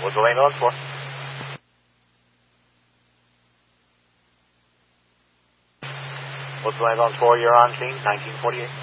What's the lane on for? What's the lane on for? You're on scene, 1948.